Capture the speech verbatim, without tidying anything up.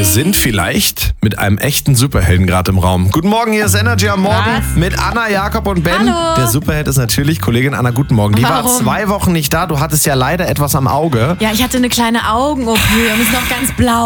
sind vielleicht mit einem echten Superhelden gerade im Raum. Guten Morgen, hier ist Energy am Morgen Was? mit Anna, Jakob und Ben. Hallo. Der Superheld ist natürlich Kollegin Anna. Guten Morgen. Die war Warum? zwei Wochen nicht da. Du hattest ja leider etwas am Auge. Ja, ich hatte eine kleine Augen-O P und ist noch ganz blau.